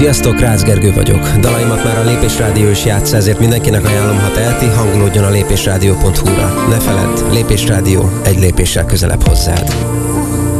Sziasztok, Rácz Gergő vagyok. Dalaimat már a Lépés Rádió is játssza, ezért mindenkinek ajánlom, ha teheti, hangolódjon a lépésrádió.hu-ra. Ne feledd, Lépés Rádió, egy lépéssel közelebb hozzád.